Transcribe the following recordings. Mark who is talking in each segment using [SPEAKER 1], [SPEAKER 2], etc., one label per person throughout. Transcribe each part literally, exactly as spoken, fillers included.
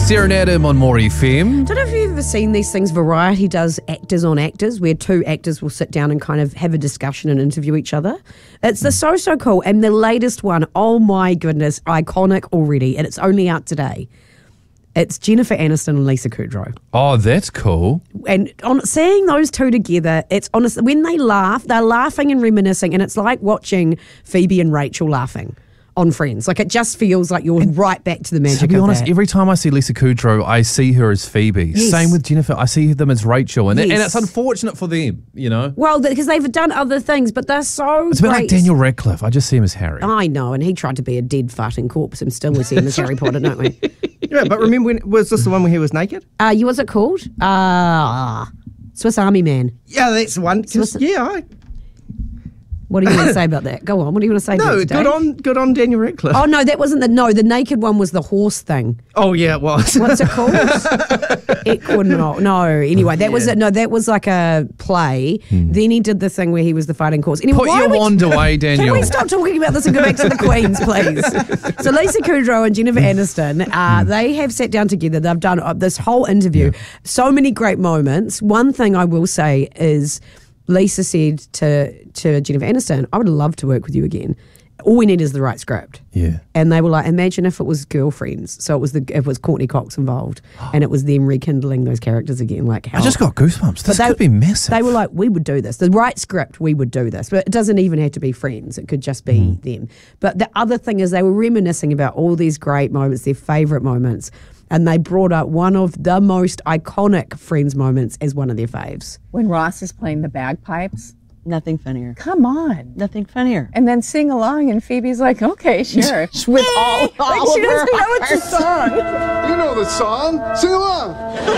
[SPEAKER 1] Sarah and Adam on More F M.
[SPEAKER 2] I don't know if you've ever seen these things. Variety does actors on actors, where two actors will sit down and kind of have a discussion and interview each other. It's the so, so cool. And the latest one, oh my goodness, iconic already. And it's only out today. It's Jennifer Aniston and Lisa Kudrow.
[SPEAKER 1] Oh, that's cool.
[SPEAKER 2] And on seeing those two together, it's honestly, when they laugh, they're laughing and reminiscing. And it's like watching Phoebe and Rachel laughing on Friends. Like, it just feels like you're and right back to the magic of that.
[SPEAKER 1] To be honest, every time I see Lisa Kudrow, I see her as Phoebe.
[SPEAKER 2] Yes.
[SPEAKER 1] Same with Jennifer. I see them as Rachel. And,
[SPEAKER 2] yes.
[SPEAKER 1] and it's unfortunate for them, you know?
[SPEAKER 2] Well, because they've done other things, but they're so
[SPEAKER 1] It's a bit
[SPEAKER 2] great.
[SPEAKER 1] like Daniel Radcliffe. I just see him as Harry.
[SPEAKER 2] I know, and he tried to be a dead farting corpse and still we see him as Harry Potter, don't we?
[SPEAKER 3] Yeah, but remember, when was this the one where he was naked?
[SPEAKER 2] Uh, you, what's it called? Uh, Swiss Army Man.
[SPEAKER 3] Yeah, that's the one. 'Cause,
[SPEAKER 2] Swiss-
[SPEAKER 3] yeah, I...
[SPEAKER 2] What do you want to say about that? Go on, what do you want to say about
[SPEAKER 3] No,
[SPEAKER 2] that,
[SPEAKER 3] good
[SPEAKER 2] Dave?
[SPEAKER 3] on, good on Daniel Radcliffe.
[SPEAKER 2] Oh, no, that wasn't the, no, the naked one was the horse thing.
[SPEAKER 3] Oh, yeah, it was.
[SPEAKER 2] What's it called? Equinox. No, anyway, that was
[SPEAKER 3] Yeah.
[SPEAKER 2] it. No, that was like a play. Then he did the thing where he was the fighting horse. Anyway,
[SPEAKER 1] Put
[SPEAKER 2] why
[SPEAKER 1] your
[SPEAKER 2] are we-
[SPEAKER 1] wand away,
[SPEAKER 2] Can
[SPEAKER 1] Daniel.
[SPEAKER 2] we stop talking about this and go back to the Queens, please? So Lisa Kudrow and Jennifer Aniston, uh, they have sat down together. They've done uh, this whole interview. So many great moments. One thing I will say is Lisa said to, to Jennifer Aniston, I would love to work with you again. All we need is the right script.
[SPEAKER 1] Yeah.
[SPEAKER 2] And they were like, imagine if it was girlfriends. So it was the it was Courtney Cox involved, and it was them rekindling those characters again. Like, how
[SPEAKER 1] I just got goosebumps. This
[SPEAKER 2] they,
[SPEAKER 1] could be massive.
[SPEAKER 2] They were like, we would do this. The right script, we would do this. But it doesn't even have to be Friends. It could just be
[SPEAKER 1] Mm.
[SPEAKER 2] them. But the other thing is they were reminiscing about all these great moments, their favourite moments, and they brought up one of the most iconic Friends moments as one of their faves.
[SPEAKER 4] When Ross is playing the bagpipes.
[SPEAKER 5] Nothing funnier.
[SPEAKER 4] Come on.
[SPEAKER 5] Nothing funnier.
[SPEAKER 4] And then sing along, and Phoebe's like, okay, sure. With all,
[SPEAKER 5] all
[SPEAKER 4] like she
[SPEAKER 5] of her
[SPEAKER 4] doesn't know it's a song.
[SPEAKER 6] You know the song. Sing along.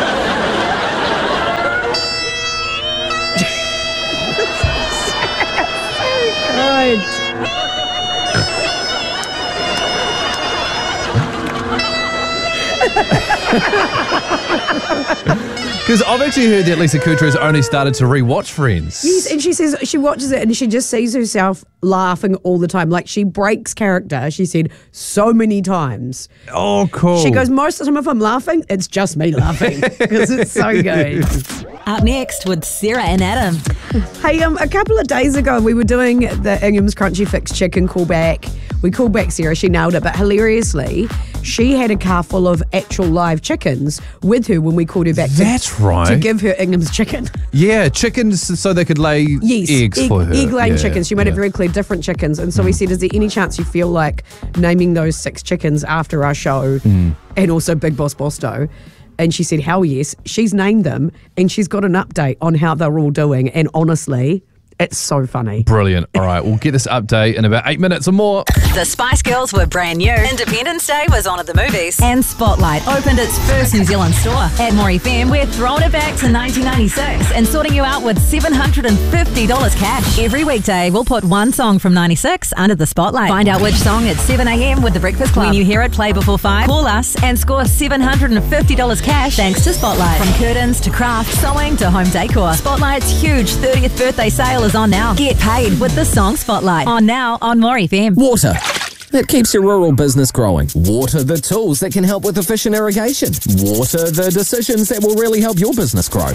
[SPEAKER 1] Because I've actually heard that Lisa Kudrow's only started to rewatch Friends.
[SPEAKER 2] Yes, and she says she watches it and she just sees herself laughing all the time. Like, she breaks character, she said, so many times.
[SPEAKER 1] Oh, cool.
[SPEAKER 2] She goes, most of the time if I'm laughing, it's just me laughing because it's so good.
[SPEAKER 7] Up next with Sarah and Adam.
[SPEAKER 2] Hey, um, a couple of days ago we were doing the Ingham's Crunchy Fix chicken callback. We called back Sarah, she nailed it, but hilariously, she had a car full of actual live chickens with her when we called her back.
[SPEAKER 1] That's
[SPEAKER 2] to,
[SPEAKER 1] right.
[SPEAKER 2] To give her Ingham's chicken.
[SPEAKER 1] Yeah, chickens so they could lay
[SPEAKER 2] Yes,
[SPEAKER 1] eggs
[SPEAKER 2] egg,
[SPEAKER 1] for her.
[SPEAKER 2] egg-laying
[SPEAKER 1] Yeah,
[SPEAKER 2] chickens. She made
[SPEAKER 1] yeah.
[SPEAKER 2] it very clear, different chickens. And so we said, is there any chance you feel like naming those six chickens after our show
[SPEAKER 1] Mm.
[SPEAKER 2] and also Big Boss Bosto? And she said, hell yes. She's named them and she's got an update on how they're all doing. And honestly, it's so funny.
[SPEAKER 1] Brilliant. All right, we'll get this update in about eight minutes or more.
[SPEAKER 7] The Spice Girls were brand new. Independence Day was on at the movies. And Spotlight opened its first New Zealand store. At More F M, we're throwing it back to nineteen ninety-six and sorting you out with seven hundred fifty dollars cash. Every weekday, we'll put one song from ninety-six under the Spotlight. Find out which song at seven a.m. with The Breakfast Club. When you hear it play before five, call us and score seven hundred fifty dollars cash thanks to Spotlight. From curtains to craft, sewing to home decor, Spotlight's huge thirtieth birthday sale is on now. Get paid with the song Spotlight. On now on More F M.
[SPEAKER 8] Water. That keeps your rural business growing. Water the tools that can help with efficient irrigation. Water the decisions that will really help your business grow.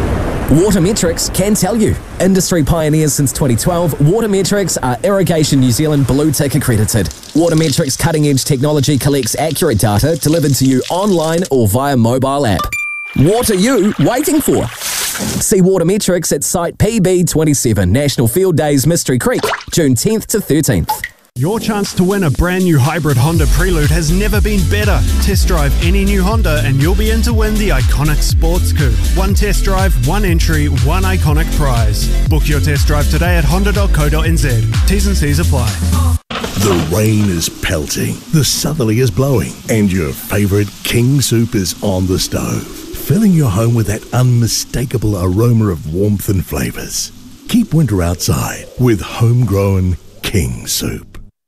[SPEAKER 8] Watermetrics can tell you. Industry pioneers since twenty twelve, Watermetrics are Irrigation New Zealand Blue Tick accredited. Watermetrics cutting-edge technology collects accurate data delivered to you online or via mobile app. What are you waiting for? See Watermetrics at Site P B twenty-seven, National Field Days, Mystery Creek, June tenth to thirteenth.
[SPEAKER 9] Your chance to win a brand new hybrid Honda Prelude has never been better. Test drive any new Honda and you'll be in to win the iconic Sports Coupe. One test drive, one entry, one iconic prize. Book your test drive today at honda dot co dot n z. T's and C's apply.
[SPEAKER 10] The rain is pelting, the southerly is blowing, and your favourite King Soup is on the stove, filling your home with that unmistakable aroma of warmth and flavours. Keep winter outside with homegrown King Soup.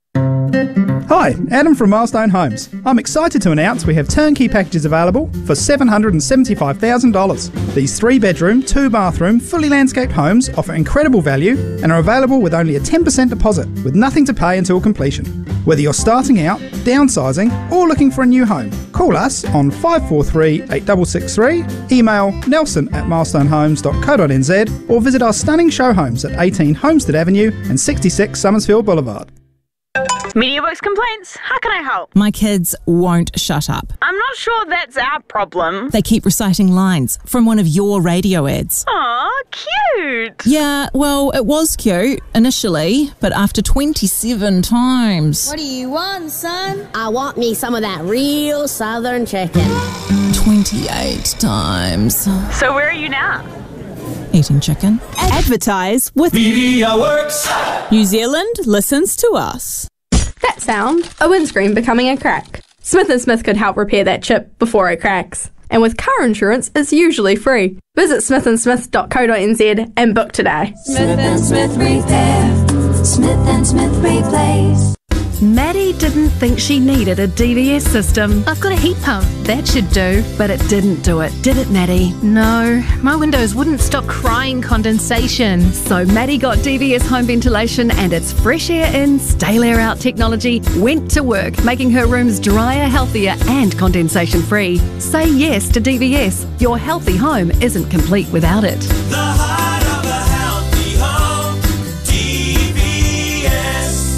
[SPEAKER 11] Hi, Adam from Milestone Homes. I'm excited to announce we have turnkey packages available for seven hundred seventy-five thousand dollars. These three-bedroom, two-bathroom, fully landscaped homes offer incredible value and are available with only a ten percent deposit, with nothing to pay until completion. Whether you're starting out, downsizing, or looking for a new home, call us on five four three, eight six six three, email nelson at milestonehomes dot co dot n z, or visit our stunning show homes at eighteen Homestead Avenue and sixty-six Summersfield Boulevard.
[SPEAKER 5] MediaWorks complaints. How can I help?
[SPEAKER 12] My kids won't shut up.
[SPEAKER 5] I'm not sure that's our problem.
[SPEAKER 12] They keep reciting lines from one of your radio ads.
[SPEAKER 5] Aw, cute.
[SPEAKER 12] Yeah, well, it was cute initially, but after twenty-seven times.
[SPEAKER 13] What do you want, son? I want me some of that real southern chicken.
[SPEAKER 12] twenty-eight times.
[SPEAKER 5] So where are you now?
[SPEAKER 12] Eating chicken.
[SPEAKER 14] Advertise with MediaWorks. New Zealand listens to us.
[SPEAKER 15] That sound, a windscreen becoming a crack. Smith and Smith could help repair that chip before it cracks. And with car insurance, it's usually free. Visit smith and smith dot co dot n z and book today.
[SPEAKER 16] Smith and Smith Repair. Smith and Smith Replace.
[SPEAKER 17] Maddie didn't think she needed a D V S system.
[SPEAKER 18] I've got a heat pump.
[SPEAKER 17] That should do, but it didn't do it, did it, Maddie?
[SPEAKER 18] No, my windows wouldn't stop crying condensation.
[SPEAKER 17] So Maddie got D V S home ventilation and its fresh air in, stale air out technology went to work, making her rooms drier, healthier and condensation free. Say yes to D V S. Your healthy home isn't complete without it.
[SPEAKER 16] The heart of a healthy home. D V S.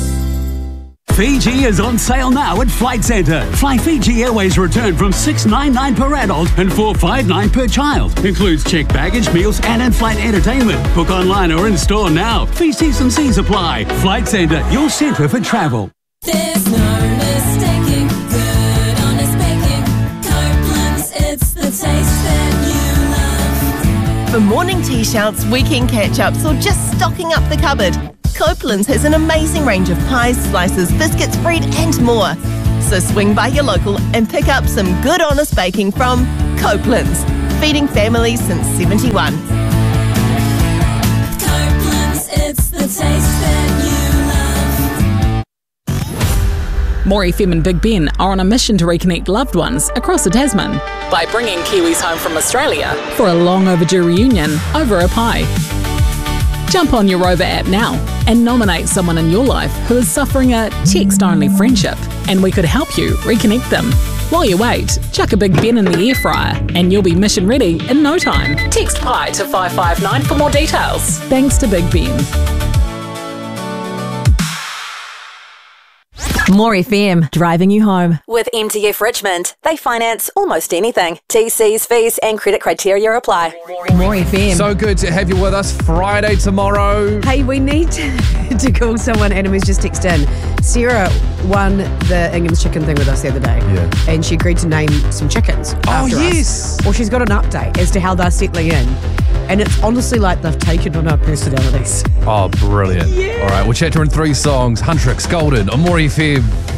[SPEAKER 19] Fiji is on sale now at Flight Centre. Fly Fiji Airways return from six ninety-nine per adult and four fifty-nine per child. Includes checked baggage, meals and in-flight entertainment. Book online or in-store now. Fees, T's and C's apply. Flight Centre, your centre for travel.
[SPEAKER 16] There's no mistaking good, honest baking. Copeland's, it's the taste that you love.
[SPEAKER 20] For morning t-shirts, weekend catch-ups or just stocking up the cupboard, Copeland's has an amazing range of pies, slices, biscuits, bread and more. So swing by your local and pick up some good honest baking from Copeland's, feeding families since seventy-one.
[SPEAKER 16] Copeland's, it's the taste that you love.
[SPEAKER 21] More F M and Big Ben are on a mission to reconnect loved ones across the Tasman by bringing Kiwis home from Australia for a long overdue reunion over a pie. Jump on your Rover app now and nominate someone in your life who is suffering a text-only friendship, and we could help you reconnect them. While you wait, chuck a Big Ben in the air fryer and you'll be mission ready in no time. Text PIE to five five nine for more details. Thanks to Big Ben.
[SPEAKER 7] More F M, driving you home. With M T F Richmond, they finance almost anything. T Cs, fees and credit criteria apply. More F M.
[SPEAKER 1] So good to have you with us. Friday tomorrow.
[SPEAKER 2] Hey, we need to, to call someone. Adam has just texted in. Sarah won the Ingham's chicken thing with us the other day.
[SPEAKER 1] Yeah.
[SPEAKER 2] And she agreed to name some chickens
[SPEAKER 1] Oh,
[SPEAKER 2] after
[SPEAKER 1] yes.
[SPEAKER 2] us. Well, she's got an update as to how they're settling in. And it's honestly like they've taken on our personalities.
[SPEAKER 1] Oh, brilliant. Yeah. All right, we'll chat to her in three songs. Huntrix, Golden, on More F M.